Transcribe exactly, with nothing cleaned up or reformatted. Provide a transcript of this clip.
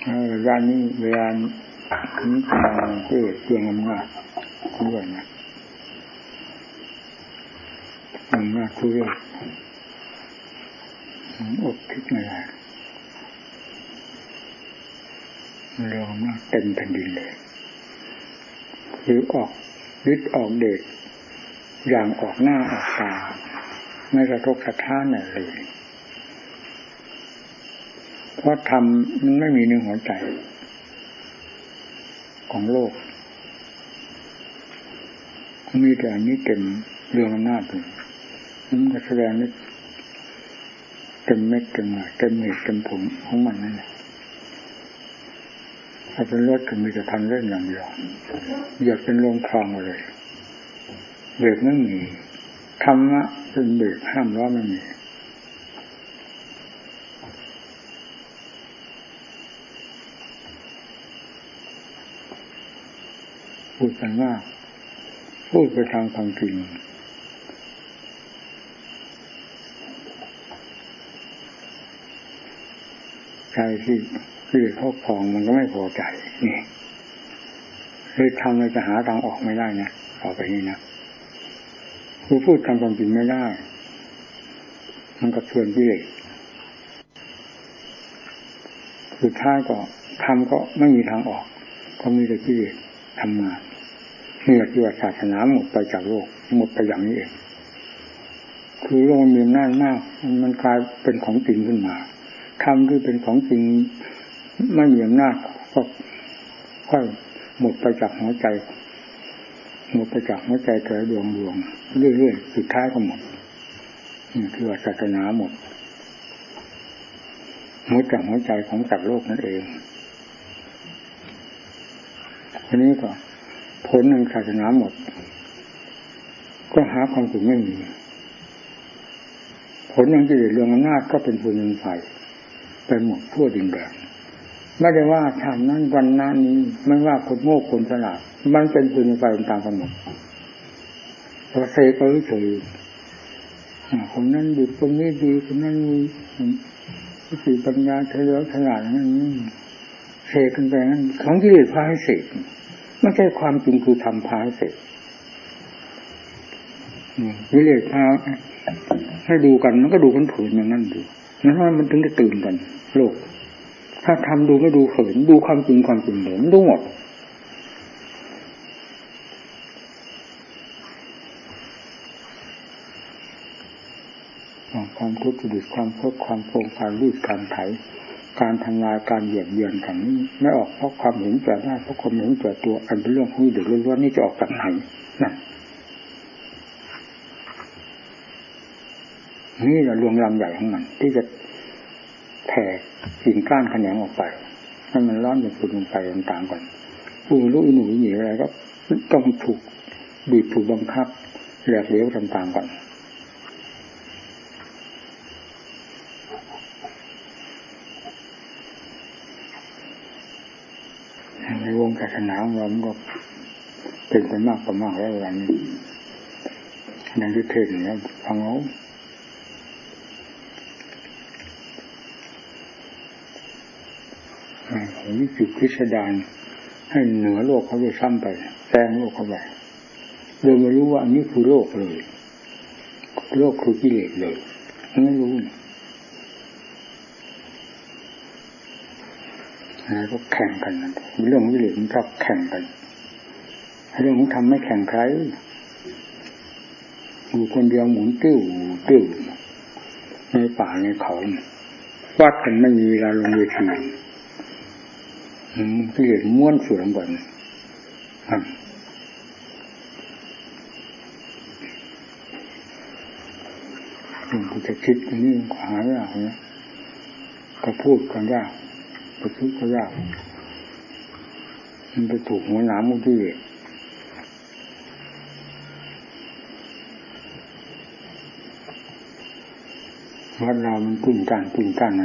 ระยะนี้เวลานี้กำลังเกิดเรื่องอำนาจด้วยนะอำนาจทุเรศอดคิดไม่ได้เรื่องอำนาจเต็มแผ่นดินเลยคือออกฤทธิ์ออกเดชอย่างออกหน้าออกตาไม่กระทบกระทั่งเลยเพราะธรรมมันไม่มีในหัวใจของโลกมีแต่อันนี้เต็มเรื่องอำนาจเลยมันจะแสดงนี่เต็มเม็ดเต็มหน่อยเต็มเหตุเต็มผลของมันนั่นแหละถ้าเป็นรถก็มีแต่ทันเล่นอย่างเดียวอยากเป็นลงคลองเลยเบรกไม่มีธรรมะเป็นเบรกห้ามล้อไม่มีพูดกันว่าพูดไปทางความจริงใจที่ที่ครอบครองมันก็ไม่พอใจนี่เลยทำเลยจะหาทางออกไม่ได้นะต่อไปนี้นะคือพูดทางความจริงไม่ได้มันก็เทือนกิเลสสุดท้ายก็ทำก็ไม่มีทางออกก็มีแต่กิเลสทำงานนี่แหละที่ว่าศาสนาหมดไปจากโลกหมดไปอย่างนี้เองคือโลกมีอำนาจมากมันกลายเป็นของจริงขึ้นมาทำที่เป็นของจริงไม่มีอำนาจก็ค่อยหมดไปจากหัวใจหมดไปจากหัวใจแต่ดวงดวงเรื่อยๆสุดท้ายก็หมดนี่คือว่าศาสนาหมดหมดจากหัวใจของสัตว์โลกนั่นเองทีนี้ก็ผลของศาสนาหมดก็หาความสุขไม่มีผลของกิเลสเรื่องอำนาจก็เป็นฟืนเป็นไฟไปหมดทั่วดินแดนไม่ได้ว่าชาตินั้นวันนั้นนี้ไม่ว่าคนโง่คนฉลาดมันเป็นฟืนเป็นไฟตามกันหมดพอเสกก็เฉยคนนั้นดีคนนี้ดีคนนั้นมีสติปัญญาเฉลียวฉลาดนั่นนี่เสกกันไปนั้นของกิเลสพาให้เสกไม่ใช่ความจริงคือทำพาให้เสกกิเลสพาให้ดูกันมันก็ดูกันเผินอย่างนั้นดูนั้นว่ามันถึงจะตื่นกันโลกถ้าทำดูไม่ดูเผินดูความจริงความจริงเลยมันดูหมดความทุกข์ดุจความทุกข์ความโกงการรีดการไถการทำลายการเหยียบเยียนกันนี้ไม่ออกเพราะความเห็นแก่ได้เพราะความเห็นแก่ตัวอันเป็นเรื่องของเด็กล้วนๆนี่จะออกจากไหนนั่นนี่แหละรวงลำใหญ่ของมันที่จะแผ่กิ่งก้านแขนงออกไปให้มันร้อนเป็นฝุ่นลงไปต่างๆก่อนผู้รู้หนูหนีอะไรก็ต้องถูกบีบถูกบังคับแหลกเหลวต่างๆก่อนในวงศาสนาของเราก็เป็นไปมากประมาณแล้ววันนี้อย่างที่เทศน์เนี่ยฟังเอาวิจิตรพิสดารให้เหนือโลกเขาจะซ้ำไปแซงโลกเขาไปโดยไม่รู้ว่าอันนี้คือโลกเลยโลกคือกิเลสเลยไม่รู้อะไรก็แข่งกันนะเรื่องกิเลสมันชอบแข่งกันเรื่องของธรรมไม่แข่งใครอยู่คนเดียวหมุนติ้วติ้วในป่าในเขาวัดกันไม่มีเวลาลงเวทีกิเลสม้วนเสือก่อนครับผมจะคิดอันนี้หายากนะก็พูดกันยากก็คิดก็ยากมันไปถูกหัวหนามมุที่วัดเรามันตึงกันตึงกัน